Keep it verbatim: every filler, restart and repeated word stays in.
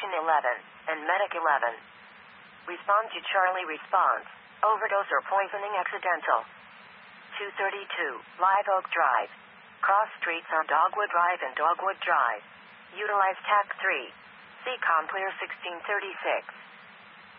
Station eleven, and Medic eleven. Respond to Charlie response. Overdose or poisoning accidental. two thirty-two, Live Oak Drive. Cross streets on Dogwood Drive and Dogwood Drive. Utilize T A C three. C COM clear sixteen thirty-six.